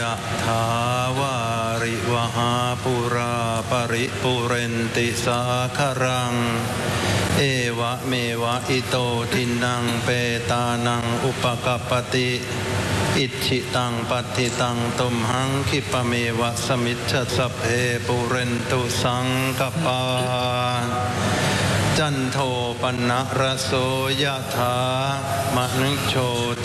ยะถาวาริวหาปุราปริปุเรนติสาครังเอวะเมวะอิโตทินังเปตานังอุปกัปปติอิชิตังปัติตังตุมหังคิปะเมวะสมิจฉสัพเพปุเรนตุสังกปาจันโทปนะระโสยถามณิโช